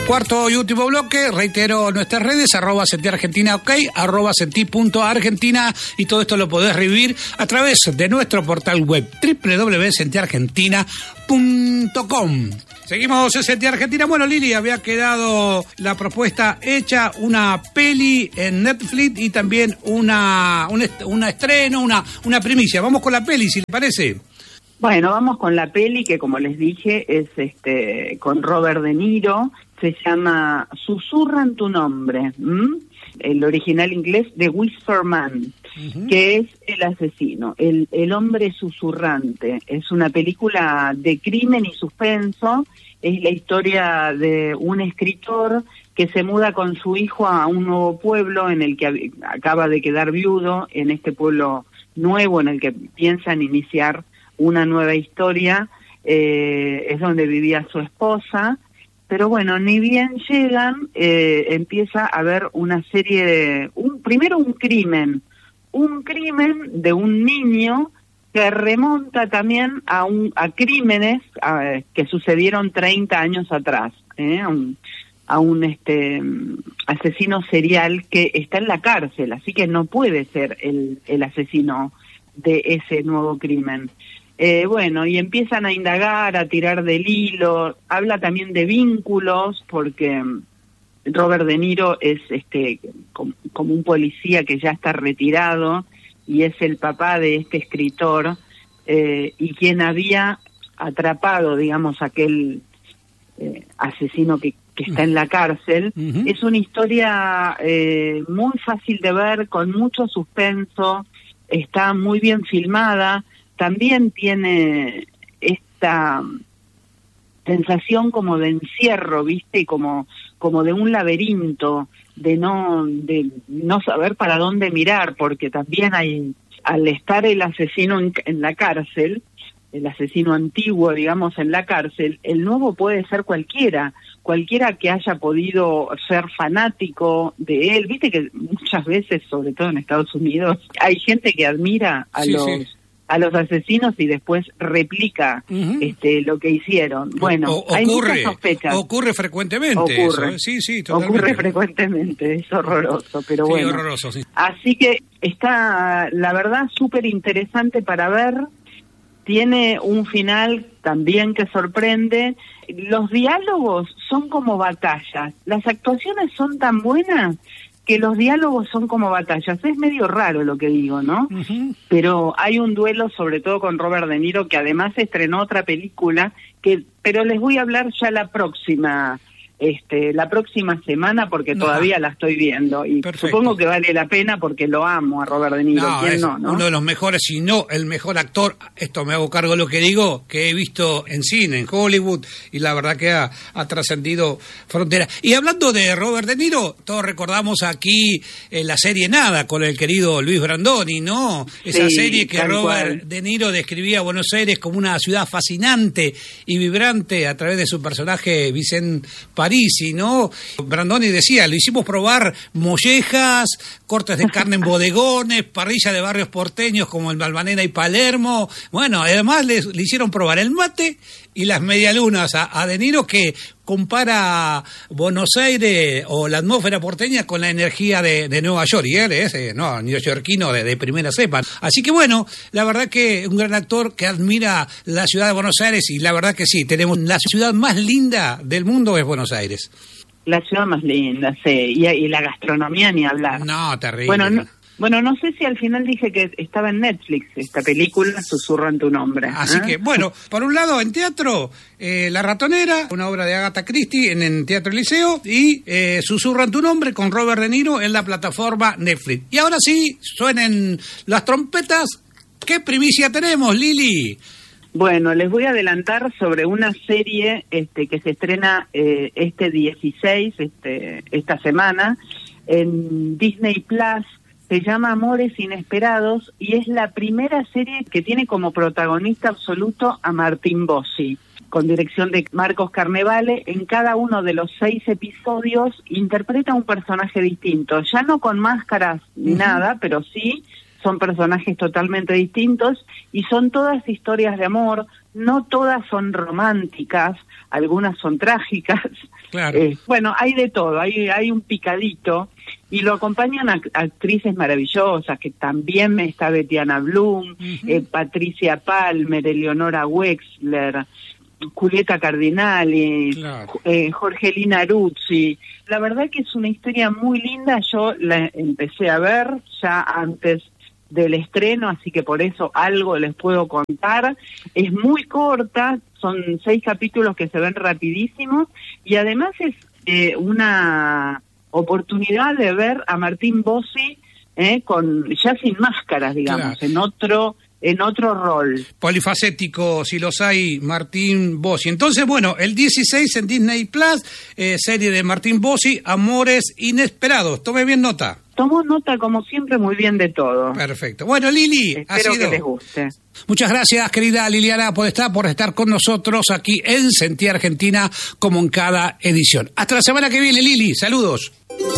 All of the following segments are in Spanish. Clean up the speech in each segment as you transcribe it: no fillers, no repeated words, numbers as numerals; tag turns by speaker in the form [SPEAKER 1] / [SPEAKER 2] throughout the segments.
[SPEAKER 1] Cuarto y último bloque, reitero nuestras redes, @sentiargentina, ok, @senti.argentina, y todo esto lo podés revivir a través de nuestro portal web www.sentiargentina.com. Seguimos en Senti Argentina. Bueno, Lili, había quedado la propuesta hecha, una peli en Netflix y también un estreno, una primicia. Vamos con la peli, si le parece.
[SPEAKER 2] Bueno, vamos con la peli que, como les dije, es con Robert De Niro. Se llama Susurran tu nombre. El original inglés de Whisper Man, que es el asesino, el hombre susurrante. Es una película de crimen y suspenso. Es la historia de un escritor que se muda con su hijo a un nuevo pueblo en el que acaba de quedar viudo, en este pueblo nuevo en el que piensan iniciar una nueva historia. Es donde vivía su esposa. Pero bueno, ni bien llegan, empieza a haber una serie de... primero un crimen de un niño que remonta también a crímenes que sucedieron 30 años atrás, a un asesino serial que está en la cárcel, así que no puede ser el asesino de ese nuevo crimen. Bueno, y empiezan a indagar, a tirar del hilo. Habla también de vínculos, porque Robert De Niro es como un policía que ya está retirado y es el papá de este escritor, y quien había atrapado, digamos, aquel asesino que está en la cárcel. Es una historia muy fácil de ver, con mucho suspenso, está muy bien filmada. También tiene esta sensación como de encierro, ¿viste? Como de un laberinto, de no saber para dónde mirar, porque también al estar el asesino en la cárcel, el asesino antiguo, digamos, en la cárcel, el nuevo puede ser cualquiera que haya podido ser fanático de él. Viste que muchas veces, sobre todo en Estados Unidos, hay gente que admira a los asesinos y después replica lo que hicieron. Bueno, hay muchas sospechas.
[SPEAKER 1] Ocurre frecuentemente.
[SPEAKER 2] Ocurre,
[SPEAKER 1] eso, sí, totalmente.
[SPEAKER 2] Ocurre frecuentemente, es horroroso, pero sí, bueno.
[SPEAKER 1] Horroroso, sí.
[SPEAKER 2] Así que está, la verdad, súper interesante para ver. Tiene un final también que sorprende. Los diálogos son como batallas. Las actuaciones son tan buenas que los diálogos son como batallas. Es medio raro lo que digo, ¿no? Pero hay un duelo, sobre todo con Robert De Niro, que además estrenó otra película, pero les voy a hablar ya la próxima semana, porque todavía la estoy viendo, y supongo que vale la pena porque lo amo a Robert De Niro. ¿Quién no?
[SPEAKER 1] Uno de los mejores, si no el mejor actor, esto me hago cargo de lo que digo, que he visto en cine, en Hollywood, y la verdad que ha trascendido fronteras. Y hablando de Robert De Niro, todos recordamos aquí la serie Nada, con el querido Luis Brandoni, ¿no? Esa serie que Robert De Niro describía a Buenos Aires como una ciudad fascinante y vibrante a través de su personaje Vicente Parisi, ¿no? Brandoni decía, lo hicimos probar mollejas, cortes de carne en bodegones, parrilla de barrios porteños como el Balvanera y Palermo. Bueno, además le hicieron probar el mate y las medialunas a De Niro, que compara Buenos Aires o la atmósfera porteña con la energía de Nueva York, y él es neoyorquino de primera cepa. Así que bueno, la verdad que un gran actor que admira la ciudad de Buenos Aires, y la verdad que sí, tenemos la ciudad más linda del mundo, es Buenos Aires.
[SPEAKER 2] La ciudad más linda, sí, y la gastronomía ni hablar.
[SPEAKER 1] No, terrible.
[SPEAKER 2] Bueno, no sé si al final dije que estaba en Netflix esta película, Susurran tu nombre.
[SPEAKER 1] Así que, bueno, por un lado en teatro, La Ratonera, una obra de Agatha Christie en Teatro Liceo, y Susurran tu nombre con Robert De Niro en la plataforma Netflix. Y ahora sí, suenen las trompetas. ¿Qué primicia tenemos, Lili?
[SPEAKER 2] Bueno, les voy a adelantar sobre una serie que se estrena este 16, esta semana, en Disney Plus. Se llama Amores Inesperados y es la primera serie que tiene como protagonista absoluto a Martín Bossi, con dirección de Marcos Carnevale. En cada uno de los 6 episodios interpreta un personaje distinto, ya no con máscaras ni nada, pero sí son personajes totalmente distintos, y son todas historias de amor, no todas son románticas, algunas son trágicas.
[SPEAKER 1] Claro.
[SPEAKER 2] Bueno, hay de todo, hay un picadito, y lo acompañan actrices maravillosas, que también está Betiana Blum, Patricia Palmer, Eleonora Wexler, Julieta Cardinali,
[SPEAKER 1] claro.
[SPEAKER 2] Jorgelina Ruzzi. La verdad que es una historia muy linda, yo la empecé a ver ya antes del estreno, así que por eso algo les puedo contar. Es muy corta, son 6 capítulos que se ven rapidísimos, y además es una oportunidad de ver a Martín Bossi ya sin máscaras, digamos, claro. en otro rol.
[SPEAKER 1] Polifacético, si los hay, Martín Bossi. Entonces, bueno, el 16 en Disney Plus, serie de Martín Bossi, Amores Inesperados. Tome bien nota.
[SPEAKER 2] Tomo nota, como siempre, muy bien de todo.
[SPEAKER 1] Perfecto. Bueno, Lili,
[SPEAKER 2] espero que les guste.
[SPEAKER 1] Muchas gracias, querida Liliana, por estar con nosotros aquí en Sentí Argentina, como en cada edición. Hasta la semana que viene, Lili. Saludos.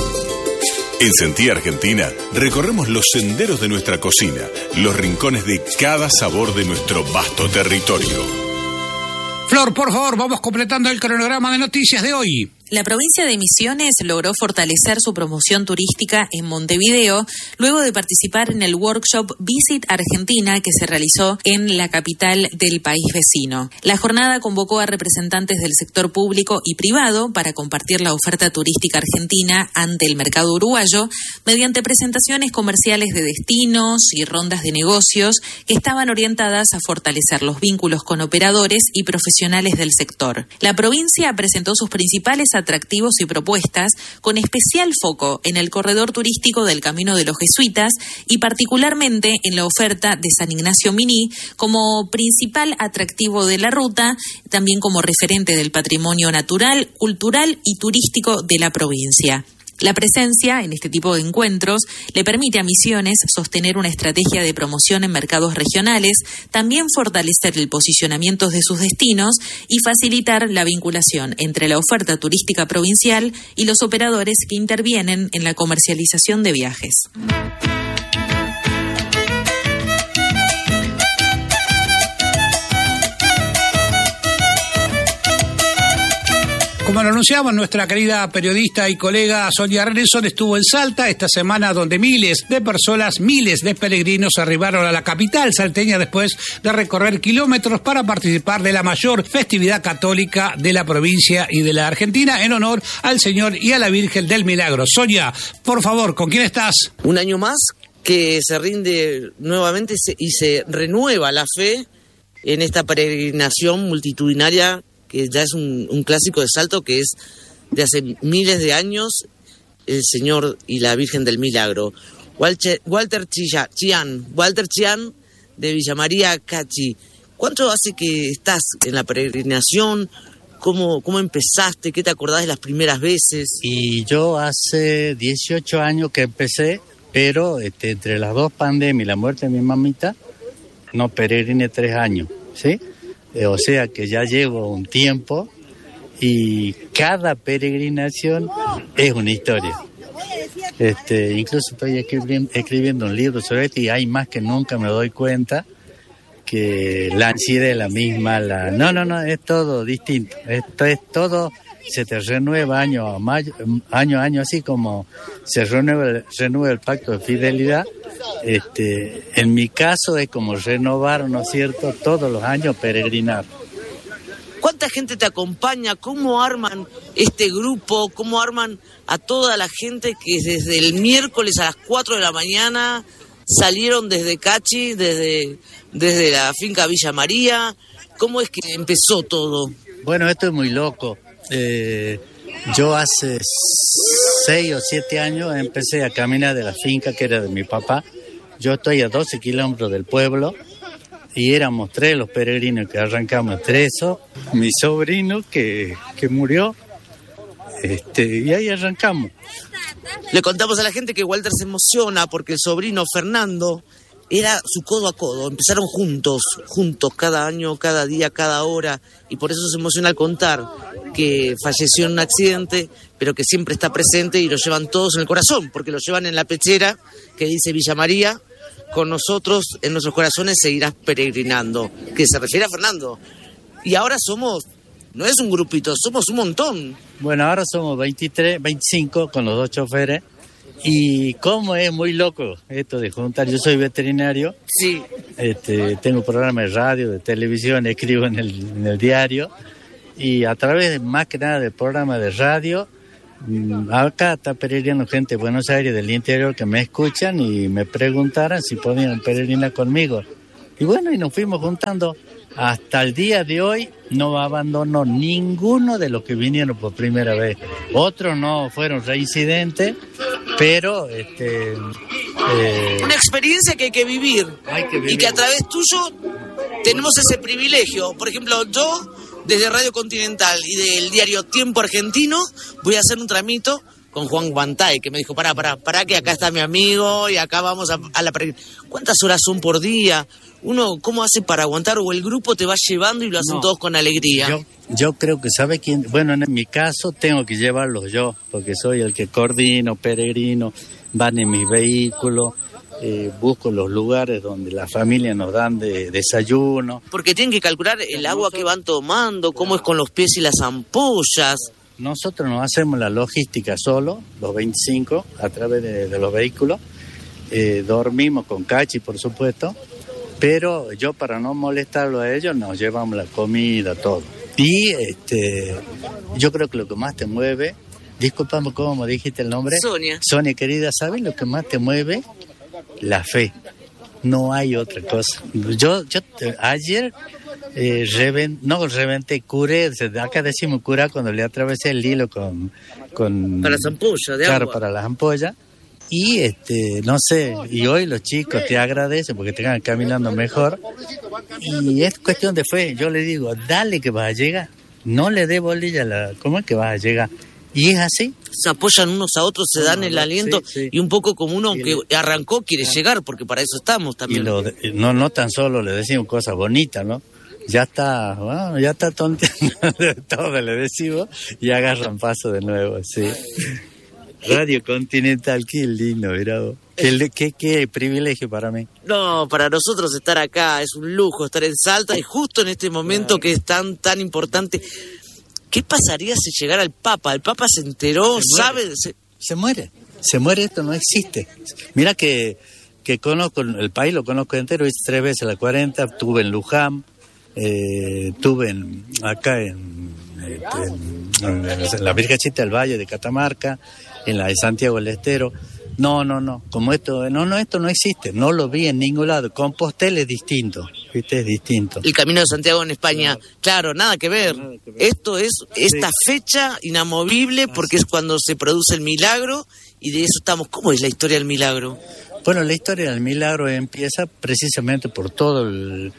[SPEAKER 3] En Sentí Argentina recorremos los senderos de nuestra cocina, los rincones de cada sabor de nuestro vasto territorio.
[SPEAKER 1] Flor, por favor, vamos completando el cronograma de noticias de hoy.
[SPEAKER 4] La provincia de Misiones logró fortalecer su promoción turística en Montevideo luego de participar en el workshop Visit Argentina que se realizó en la capital del país vecino. La jornada convocó a representantes del sector público y privado para compartir la oferta turística argentina ante el mercado uruguayo mediante presentaciones comerciales de destinos y rondas de negocios que estaban orientadas a fortalecer los vínculos con operadores y profesionales del sector. La provincia presentó sus principales atractivos y propuestas, con especial foco en el corredor turístico del Camino de los Jesuitas y particularmente en la oferta de San Ignacio Miní como principal atractivo de la ruta, también como referente del patrimonio natural, cultural y turístico de la provincia. La presencia en este tipo de encuentros le permite a Misiones sostener una estrategia de promoción en mercados regionales, también fortalecer el posicionamiento de sus destinos y facilitar la vinculación entre la oferta turística provincial y los operadores que intervienen en la comercialización de viajes.
[SPEAKER 1] Como lo anunciamos, nuestra querida periodista y colega Sonia Renson estuvo en Salta esta semana, donde miles de personas, miles de peregrinos arribaron a la capital salteña después de recorrer kilómetros para participar de la mayor festividad católica de la provincia y de la Argentina en honor al Señor y a la Virgen del Milagro. Sonia, por favor, ¿con quién estás?
[SPEAKER 5] Un año más que se rinde nuevamente y se renueva la fe en esta peregrinación multitudinaria que ya es un clásico de Salto, que es de hace miles de años, el Señor y la Virgen del Milagro. Walter Chian, de Villa María, Cachi. ¿Cuánto hace que estás en la peregrinación? ¿Cómo empezaste? ¿Qué te acordás de las primeras veces?
[SPEAKER 6] Y yo hace 18 años que empecé, pero entre las dos pandemias y la muerte de mi mamita, no peregriné 3 años, ¿sí? O sea que ya llevo un tiempo y cada peregrinación es una historia. Incluso estoy escribiendo un libro sobre esto y hay más que nunca me doy cuenta que la ansiedad es la misma. No, es todo distinto. Esto es todo, se te renueva año a año, así como se renueva el pacto de fidelidad. En mi caso es como renovar, ¿no es cierto?, todos los años peregrinar.
[SPEAKER 5] ¿Cuánta gente te acompaña? ¿Cómo arman este grupo? ¿Cómo arman a toda la gente que desde el miércoles a las 4 de la mañana salieron desde Cachi, desde la finca Villa María? ¿Cómo es que empezó todo?
[SPEAKER 6] Bueno, esto es muy loco. Yo hace 6 o 7 años empecé a caminar de la finca que era de mi papá. Yo estoy a 12 kilómetros del pueblo y éramos 3 los peregrinos que arrancamos, entre eso mi sobrino que murió, y ahí arrancamos.
[SPEAKER 5] Le contamos a la gente que Walter se emociona porque el sobrino Fernando era su codo a codo, empezaron juntos, cada año, cada día, cada hora, y por eso se emociona al contar que falleció en un accidente, pero que siempre está presente y lo llevan todos en el corazón, porque lo llevan en la pechera que dice Villa María, con nosotros, en nuestros corazones seguirás peregrinando, que se refiere a Fernando. Y ahora somos, no es un grupito, somos un montón.
[SPEAKER 6] Bueno, ahora somos 23, 25 con los 2 choferes. Y como es muy loco esto de juntar, yo soy veterinario,
[SPEAKER 5] Sí.
[SPEAKER 6] Tengo programa de radio, de televisión, escribo en el diario, y a través de, más que nada del programa de radio, acá está peregrinando gente de Buenos Aires, del interior, que me escuchan y me preguntaran si podían peregrinar conmigo. Y bueno, y nos fuimos juntando. Hasta el día de hoy no abandonó ninguno de los que vinieron por primera vez. Otros no fueron reincidentes, pero
[SPEAKER 5] una experiencia que hay que vivir. Y que a través tuyo tenemos ese privilegio. Por ejemplo, yo desde Radio Continental y del diario Tiempo Argentino voy a hacer un tramito con Juan Guantay, que me dijo, pará, que acá está mi amigo y acá vamos a la... ¿Cuántas horas son por día? Uno, ¿cómo hace para aguantar? O el grupo te va llevando y lo hacen todos con alegría.
[SPEAKER 6] Yo creo que, ¿sabe quién? Bueno, en mi caso tengo que llevarlos yo, porque soy el que coordino, peregrino, van en mis vehículos, busco los lugares donde la familia nos dan de desayuno.
[SPEAKER 5] Porque tienen que calcular el agua que van tomando, cómo es con los pies y las ampollas.
[SPEAKER 6] Nosotros nos hacemos la logística solo, los 25, a través de los vehículos. Dormimos con Cachi, por supuesto, pero yo, para no molestarlo a ellos, nos llevamos la comida, todo. Y yo creo que lo que más te mueve, disculpame, ¿cómo dijiste el nombre?
[SPEAKER 5] Sonia.
[SPEAKER 6] Sonia, querida, ¿sabes lo que más te mueve? La fe. No hay otra cosa. Yo ayer reventé, curé, acá decimos curar cuando le atravesé el hilo con
[SPEAKER 5] para las ampollas de
[SPEAKER 6] claro,
[SPEAKER 5] agua.
[SPEAKER 6] para las ampollas. Y no sé, y hoy los chicos te agradecen porque te van caminando mejor. Y es cuestión de fe. Yo le digo, dale que vas a llegar. No le dé bolilla ¿cómo es que vas a llegar? Y es así.
[SPEAKER 5] Se apoyan unos a otros, se dan el aliento, sí. Y un poco como uno que arrancó quiere llegar, porque para eso estamos también.
[SPEAKER 6] Y no tan solo le decimos cosas bonitas, ¿no? Ya está tonteando todo, le decimos, y agarran paso de nuevo, sí. Radio Continental, qué lindo, mirá vos. Qué privilegio para mí.
[SPEAKER 5] No, para nosotros estar acá es un lujo, estar en Salta, y justo en este momento que es tan importante. ¿Qué pasaría si llegara el Papa? El Papa se enteró, sabe...
[SPEAKER 6] Se muere, esto no existe. Mira que conozco, el país lo conozco entero, hice 3 veces la 40, estuve en Luján, estuve acá en la Virgencita del Valle de Catamarca, en la de Santiago del Estero. No, como esto no existe, no lo vi en ningún lado. Compostela es distinto, ¿viste? Es distinto.
[SPEAKER 5] El Camino de Santiago en España, claro, nada que ver. Esto es esta fecha inamovible porque es cuando se produce el milagro y de eso estamos. ¿Cómo es la historia del milagro?
[SPEAKER 6] Bueno, la historia del milagro empieza precisamente por todo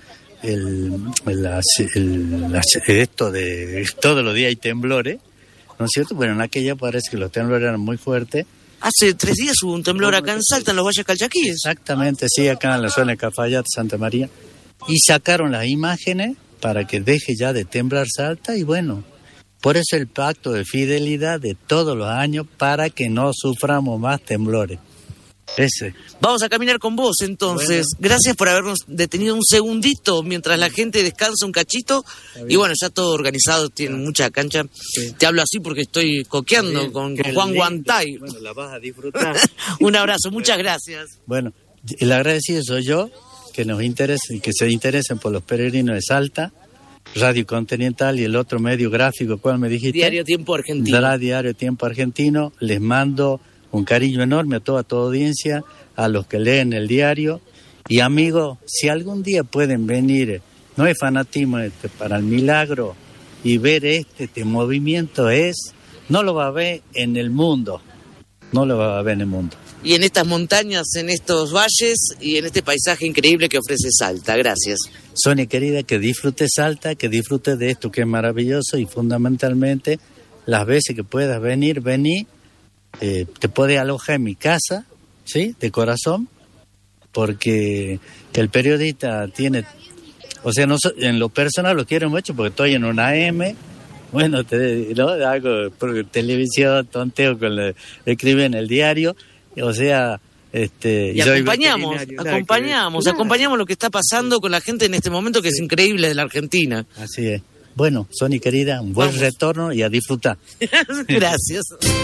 [SPEAKER 6] esto de todos los días hay temblores, ¿no es cierto? Bueno, en aquella parece que los temblores eran muy fuertes.
[SPEAKER 5] Hace 3 días hubo un temblor acá en Salta, en los Valles Calchaquíes.
[SPEAKER 6] Exactamente, sí, acá en la zona de Cafayate, Santa María. Y sacaron las imágenes para que deje ya de temblar Salta y bueno, por eso el pacto de fidelidad de todos los años para que no suframos más temblores. Ese.
[SPEAKER 5] Vamos a caminar con vos entonces. Bueno. Gracias por habernos detenido un segundito mientras la gente descansa un cachito. Y bueno, ya todo organizado, tiene mucha cancha. Sí. Te hablo así porque estoy coqueando con Juan Guantay.
[SPEAKER 6] Bueno, la vas a disfrutar.
[SPEAKER 5] Un abrazo, muchas gracias.
[SPEAKER 6] Bueno, el agradecido soy yo, que nos interesen y que se interesen por los peregrinos de Salta. Radio Continental y el otro medio gráfico, ¿cuál me dijiste?
[SPEAKER 5] Diario Tiempo Argentino.
[SPEAKER 6] Diario Tiempo Argentino. Les mando un cariño enorme a toda tu audiencia, a los que leen el diario. Y amigos, si algún día pueden venir, no es fanatismo para el milagro, y ver este movimiento no lo va a ver en el mundo. No lo va a ver en el mundo.
[SPEAKER 5] Y en estas montañas, en estos valles y en este paisaje increíble que ofrece Salta. Gracias.
[SPEAKER 6] Sonia querida, que disfrutes Salta, que disfrutes de esto que es maravilloso y fundamentalmente las veces que puedas venir, vení. Te puede alojar en mi casa, ¿sí? De corazón, porque el periodista tiene, o sea, en lo personal lo quiero mucho porque estoy en una AM, bueno, hago televisión, tonteo escribo en el diario, o sea,
[SPEAKER 5] Y acompañamos lo que está pasando con la gente en este momento, que es increíble, de la Argentina.
[SPEAKER 6] Así es. Bueno, Sony querida, un buen retorno y a disfrutar.
[SPEAKER 5] Gracias.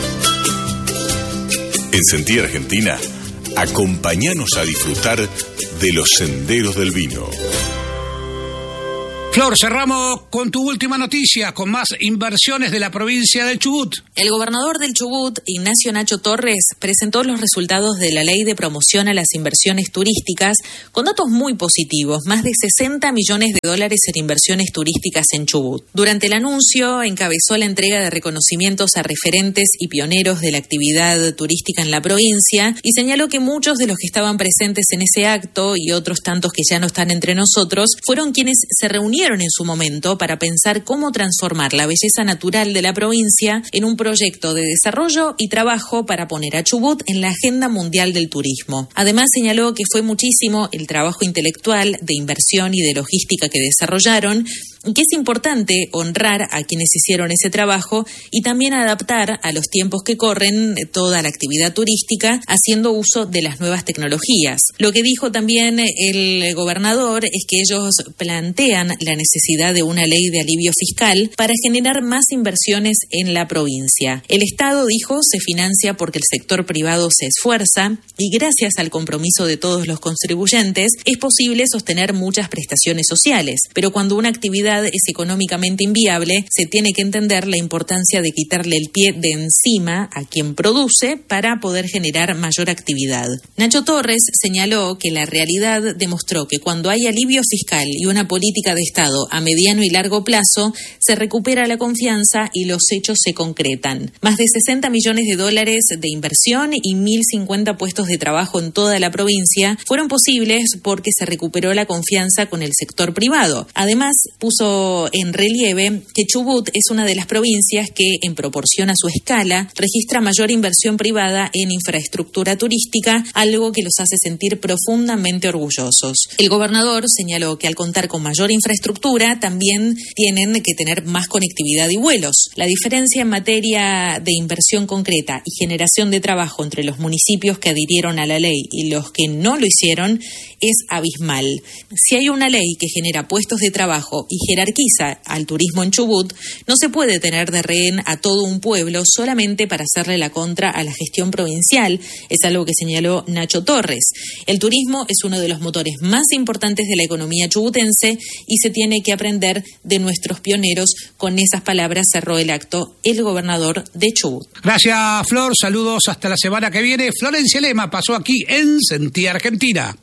[SPEAKER 3] En Sentir Argentina, acompáñanos a disfrutar de los senderos del vino.
[SPEAKER 1] Flor, cerramos con tu última noticia, con más inversiones de la provincia del Chubut.
[SPEAKER 4] El gobernador del Chubut, Ignacio Nacho Torres, presentó los resultados de la Ley de Promoción a las Inversiones Turísticas con datos muy positivos, más de $60 millones en inversiones turísticas en Chubut. Durante el anuncio, encabezó la entrega de reconocimientos a referentes y pioneros de la actividad turística en la provincia y señaló que muchos de los que estaban presentes en ese acto y otros tantos que ya no están entre nosotros fueron quienes se reunieron en su momento para pensar cómo transformar la belleza natural de la provincia en un proyecto de desarrollo y trabajo para poner a Chubut en la agenda mundial del turismo. Además, señaló que fue muchísimo el trabajo intelectual, de inversión y de logística que desarrollaron, y que es importante honrar a quienes hicieron ese trabajo y también adaptar a los tiempos que corren toda la actividad turística haciendo uso de las nuevas tecnologías. Lo que dijo también el gobernador es que ellos plantean la necesidad de una ley de alivio fiscal para generar más inversiones en la provincia. El Estado, dijo, se financia porque el sector privado se esfuerza y gracias al compromiso de todos los contribuyentes es posible sostener muchas prestaciones sociales, pero cuando una actividad es económicamente inviable, se tiene que entender la importancia de quitarle el pie de encima a quien produce para poder generar mayor actividad. Nacho Torres señaló que la realidad demostró que cuando hay alivio fiscal y una política de Estado a mediano y largo plazo, se recupera la confianza y los hechos se concretan. Más de $60 millones de inversión y 1.050 puestos de trabajo en toda la provincia fueron posibles porque se recuperó la confianza con el sector privado. Además, puso en relieve que Chubut es una de las provincias que, en proporción a su escala, registra mayor inversión privada en infraestructura turística, algo que los hace sentir profundamente orgullosos. El gobernador señaló que al contar con mayor infraestructura, también tienen que tener más conectividad y vuelos. La diferencia en materia de inversión concreta y generación de trabajo entre los municipios que adhirieron a la ley y los que no lo hicieron es abismal. Si hay una ley que genera puestos de trabajo y jerarquiza al turismo en Chubut, no se puede tener de rehén a todo un pueblo solamente para hacerle la contra a la gestión provincial, es algo que señaló Nacho Torres. El turismo es uno de los motores más importantes de la economía chubutense y se tiene que aprender de nuestros pioneros. Con esas palabras cerró el acto el gobernador de Chubut.
[SPEAKER 1] Gracias, Flor. Saludos hasta la semana que viene. Florencia Lema pasó aquí en Sentir Argentina.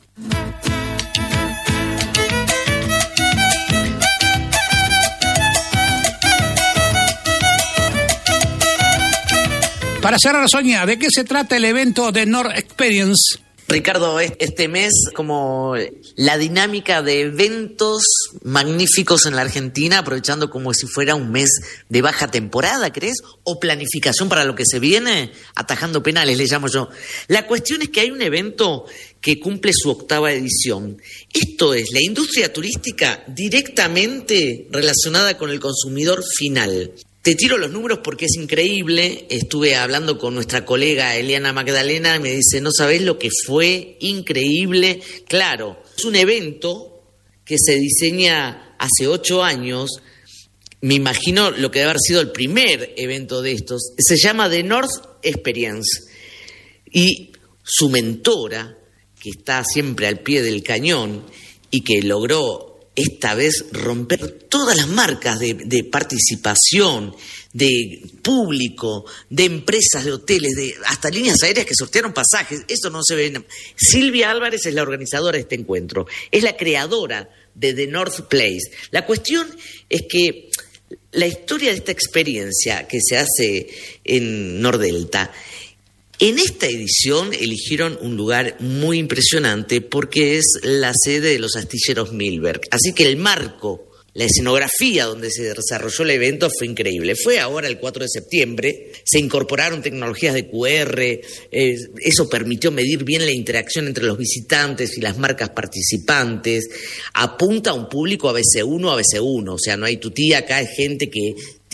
[SPEAKER 1] Para cerrar, Sonia, ¿de qué se trata el evento de North Experience?
[SPEAKER 5] Ricardo, este mes como la dinámica de eventos magníficos en la Argentina, aprovechando como si fuera un mes de baja temporada, ¿crees? O planificación para lo que se viene, atajando penales, le llamo yo. La cuestión es que hay un evento que cumple su 8ª edición. Esto es la industria turística directamente relacionada con el consumidor final. Te tiro los números porque es increíble. Estuve hablando con nuestra colega Eliana Magdalena y me dice, no sabés lo que fue increíble. Claro, es un evento que se diseña hace 8 años. Me imagino lo que debe haber sido el primer evento de estos. Se llama The North Experience. Y su mentora, que está siempre al pie del cañón y que logró esta vez romper todas las marcas de participación, de público, de empresas, de hoteles, de hasta líneas aéreas que sortearon pasajes. Eso no se ve. Silvia Álvarez es la organizadora de este encuentro. Es la creadora de The North Place. La cuestión es que la historia de esta experiencia que se hace en Nordelta, en esta edición eligieron un lugar muy impresionante porque es la sede de los astilleros Milberg. Así que el marco, la escenografía donde se desarrolló el evento fue increíble. Fue ahora el 4 de septiembre, se incorporaron tecnologías de QR, eso permitió medir bien la interacción entre los visitantes y las marcas participantes. Apunta a un público ABC1, o sea, no hay tu tía, acá hay gente que tiene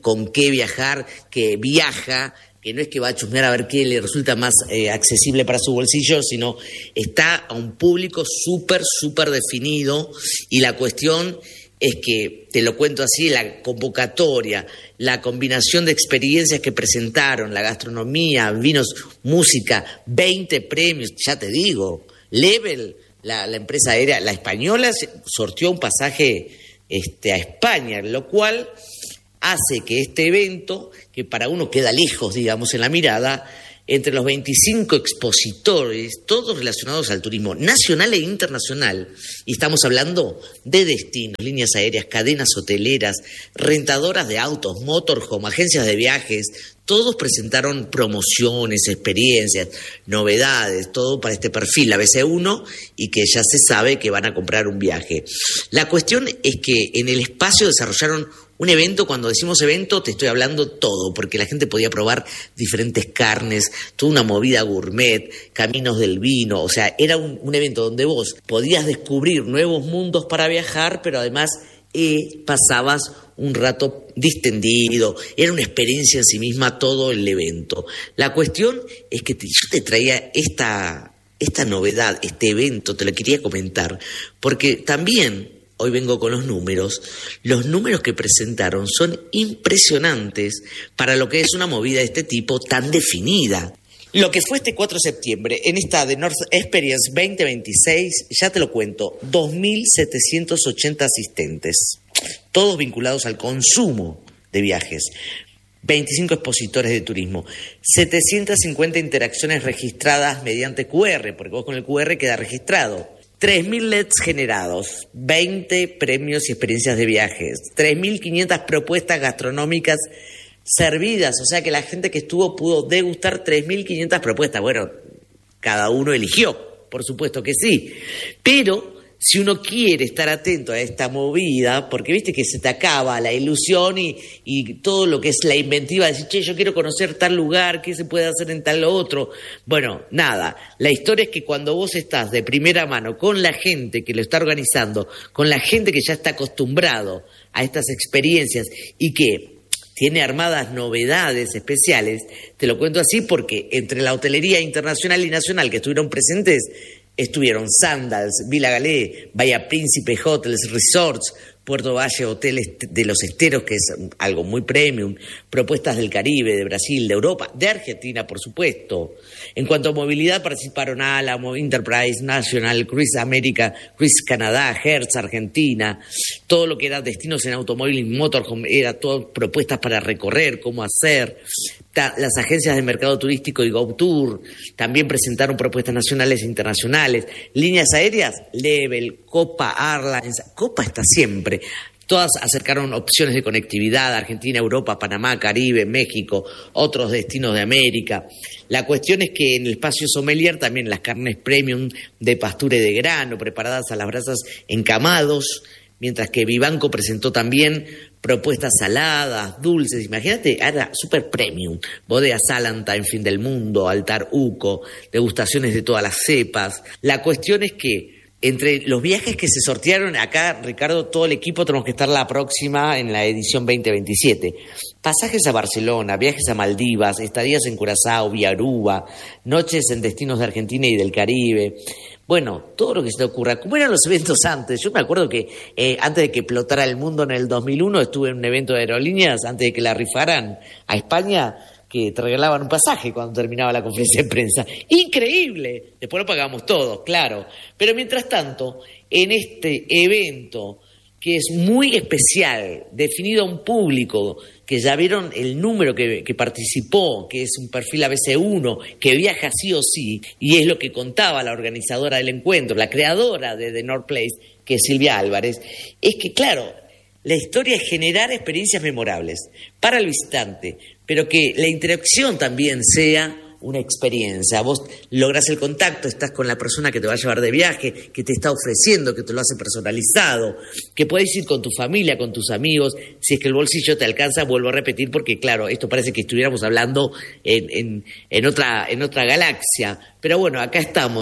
[SPEAKER 5] con qué viajar, que viaja, que no es que va a chusmear a ver qué le resulta más accesible para su bolsillo, sino está a un público súper definido, y la cuestión es que, te lo cuento así, la convocatoria, la combinación de experiencias que presentaron, la gastronomía, vinos, música, 20 premios, ya te digo, Level, la empresa aérea, la española, sorteó un pasaje a España, lo cual hace que este evento, que para uno queda lejos, digamos, en la mirada, entre los 25 expositores, todos relacionados al turismo nacional e internacional, y estamos hablando de destinos, líneas aéreas, cadenas hoteleras, rentadoras de autos, motorhome, agencias de viajes, todos presentaron promociones, experiencias, novedades, todo para este perfil, la BC1, y que ya se sabe que van a comprar un viaje. La cuestión es que en el espacio desarrollaron un evento. Cuando decimos evento, te estoy hablando todo, porque la gente podía probar diferentes carnes, toda una movida gourmet, caminos del vino, o sea, era un evento donde vos podías descubrir nuevos mundos para viajar, pero además pasabas un rato distendido, era una experiencia en sí misma todo el evento. La cuestión es que yo te traía esta novedad, este evento, te lo quería comentar, porque también hoy vengo con los números que presentaron son impresionantes para lo que es una movida de este tipo tan definida. Lo que fue este 4 de septiembre en esta The North Experience 2026, ya te lo cuento, 2.780 asistentes, todos vinculados al consumo de viajes, 25 expositores de turismo, 750 interacciones registradas mediante QR, porque vos con el QR queda registrado, 3.000 LEDs generados, 20 premios y experiencias de viajes, 3.500 propuestas gastronómicas servidas, o sea que la gente que estuvo pudo degustar 3.500 propuestas. Bueno, cada uno eligió, por supuesto que sí, pero si uno quiere estar atento a esta movida, porque viste que se te acaba la ilusión y todo lo que es la inventiva, de decir, che, yo quiero conocer tal lugar, qué se puede hacer en tal otro. Bueno, nada, la historia es que cuando vos estás de primera mano con la gente que lo está organizando, con la gente que ya está acostumbrado a estas experiencias y que tiene armadas novedades especiales, te lo cuento así porque entre la hotelería internacional y nacional que estuvieron presentes, estuvieron Sandals, Villa Galé, Bahía Príncipe Hotels, Resorts, Puerto Valle Hoteles de los Esteros, que es algo muy premium, propuestas del Caribe, de Brasil, de Europa, de Argentina, por supuesto. En cuanto a movilidad, participaron Alamo, Enterprise, National, Cruise América, Cruise Canadá, Hertz, Argentina, todo lo que era destinos en automóvil y motorhome, era todo propuestas para recorrer, cómo hacer. Las agencias de mercado turístico y GoTour también presentaron propuestas nacionales e internacionales. Líneas aéreas, Level, Copa Airlines, Copa está siempre. Todas acercaron opciones de conectividad, Argentina, Europa, Panamá, Caribe, México, otros destinos de América. La cuestión es que en el espacio sommelier también las carnes premium de pastura y de grano, preparadas a las brasas encamados, mientras que Vivanco presentó también propuestas saladas, dulces. Imagínate, era super premium. Bodega Salantine, Fin del Mundo, Altar Uco, degustaciones de todas las cepas. La cuestión es que entre los viajes que se sortearon, acá, Ricardo, todo el equipo tenemos que estar la próxima en la edición 2027. Pasajes a Barcelona, viajes a Maldivas, estadías en Curazao, Villaruba, noches en destinos de Argentina y del Caribe. Bueno, todo lo que se te ocurra. ¿Cómo eran los eventos antes? Yo me acuerdo que antes de que explotara el mundo en el 2001, estuve en un evento de aerolíneas, antes de que la rifaran a España, que te regalaban un pasaje cuando terminaba la conferencia de prensa. ¡Increíble! Después lo pagamos todos, claro. Pero mientras tanto, en este evento, que es muy especial, definido a un público, que ya vieron el número que participó, que es un perfil ABC1, que viaja sí o sí, y es lo que contaba la organizadora del encuentro, la creadora de The North Place, que es Silvia Álvarez, es que, claro, la historia es generar experiencias memorables para el visitante, pero que la interacción también sea una experiencia. Vos lográs el contacto, estás con la persona que te va a llevar de viaje, que te está ofreciendo, que te lo hace personalizado, que puedes ir con tu familia, con tus amigos, si es que el bolsillo te alcanza. Vuelvo a repetir porque, claro, esto parece que estuviéramos hablando en otra galaxia, pero bueno, acá estamos.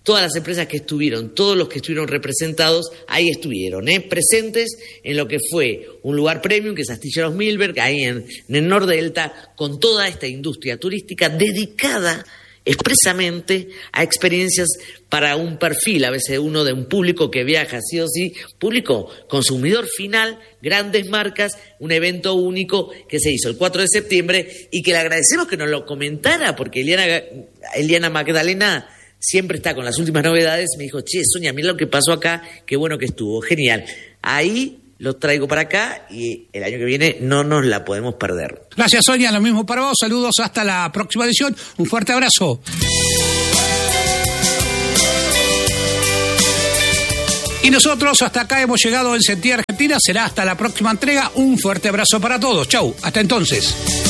[SPEAKER 5] todas las empresas que estuvieron, todos los que estuvieron representados, ahí estuvieron, presentes en lo que fue un lugar premium, que es Astilleros Milberg, ahí en el Nordelta, con toda esta industria turística dedicada expresamente a experiencias para un perfil, a veces uno de un público que viaja sí o sí, público consumidor final, grandes marcas, un evento único que se hizo el 4 de septiembre y que le agradecemos que nos lo comentara, porque Eliana Magdalena siempre está con las últimas novedades. Me dijo, che, Sonia, mira lo que pasó acá, qué bueno que estuvo, genial. Ahí lo traigo para acá y el año que viene no nos la podemos perder.
[SPEAKER 1] Gracias, Sonia, lo mismo para vos. Saludos, hasta la próxima edición. Un fuerte abrazo. Y nosotros hasta acá hemos llegado en Sentir Argentina. Será hasta la próxima entrega. Un fuerte abrazo para todos. Chau, hasta entonces.